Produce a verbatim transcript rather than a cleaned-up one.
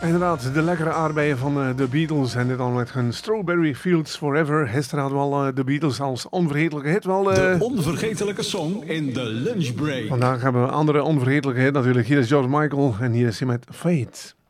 Inderdaad, de lekkere aardbeien van uh, de Beatles en dit dan met hun Strawberry Fields Forever. Gisteren hadden we al uh, de Beatles als onvergetelijke hit. Wel, uh... De onvergetelijke song in de lunchbreak. Vandaag hebben we een andere onvergetelijke hit natuurlijk. Hier is George Michael en hier is hij met Fate.